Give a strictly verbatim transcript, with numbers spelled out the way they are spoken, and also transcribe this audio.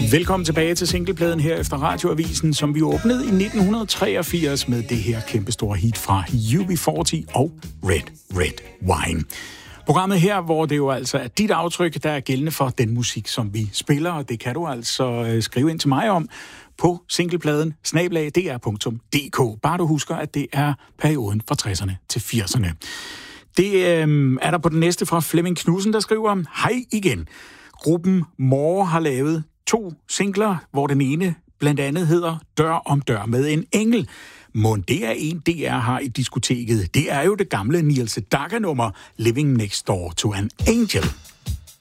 Velkommen tilbage til singlepladen her efter Radioavisen, som vi åbnede i nitten treogfirs med det her kæmpestore hit fra U B fyrre og Red Red Wine. Programmet her, hvor det jo altså er dit aftryk, der er gældende for den musik, som vi spiller, og det kan du altså skrive ind til mig om på singlepladen snabel-a d r punktum d k. Bare du husker, at det er perioden fra tresserne til firserne. Det øh, er der på den næste fra Flemming Knudsen, der skriver: Hej igen. Gruppen More har lavet to singler, hvor den ene blandt andet hedder Dør om dør med en engel. Mon det er en, D R har i diskoteket. Det er jo det gamle Niels Sedaka-nummer Living Next Door to an Angel.